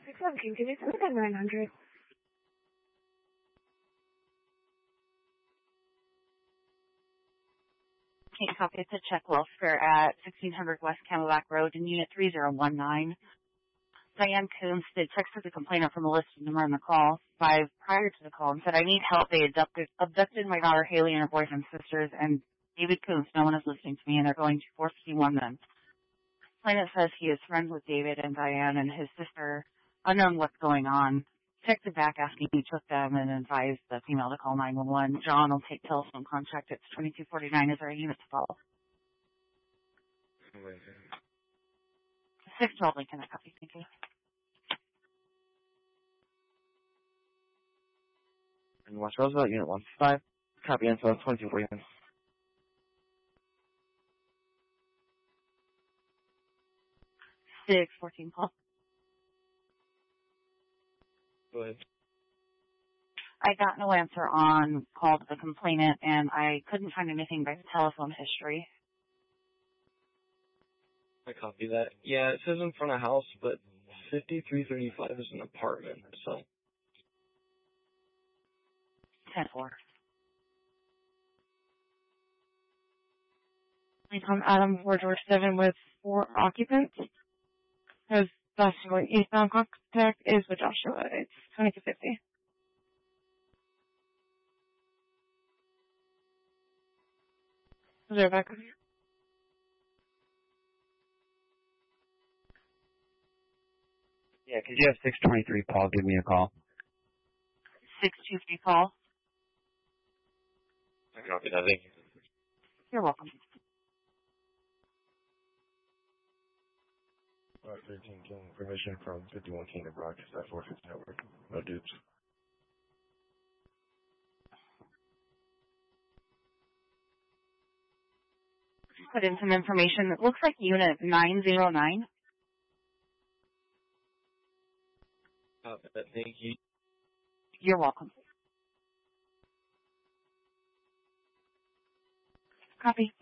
17, can you send it at 900? Okay, copy to check welfare at 1600 West Camelback Road in Unit 3019. Diane Coombs did text the complainant from a listed number on the call 5 prior to the call and said, I need help. They abducted my daughter Haley and her boyfriend's sisters, and David Coombs, no one is listening to me, and they're going to 451 them. Complainant says he is friends with David and Diane and his sister, unknown what's going on. Texted back asking who took them and advised the female to call 911. John will take telephone contact. It's 2249. Is there a unit to follow? 612 Lincoln, I copy. Thank you. And West Roosevelt, Unit 155. Copy info, 2249. 614 call. Go ahead. I got no answer on call to the complainant, and I couldn't find anything by telephone history. I copy that. Yeah, it says in front of house, but 5335 is an apartment, so. 10-4. Tom Adam 4 George 7 with 4 occupants. His Joshua eastbound contact is with Joshua. It's 2250. Is there a backup here? Yeah, could you have 623 Paul give me a call? 623 call. I copy that. Thank you. You're welcome. 13 King, permission from 51 Kingdom Broadcast at 450 Network. No dupes. Put in some information. It looks like unit 909. Copy that. Thank you. You're welcome. Copy.